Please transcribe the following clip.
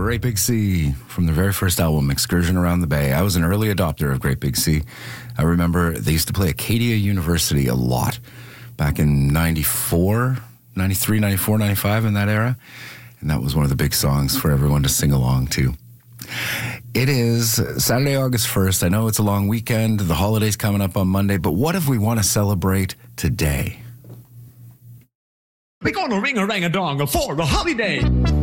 Great Big Sea from their very first album, Excursion Around the Bay. I was an early adopter of Great Big Sea. I remember they used to play Acadia University a lot back in 94, 93, 94, 95, in that era. And that was one of the big songs for everyone to sing along to. It is Saturday, August 1st. I know it's a long weekend. The holiday's coming up on Monday. But what if we want to celebrate today? We're gonna ring-a-rang-a-dong for a holiday.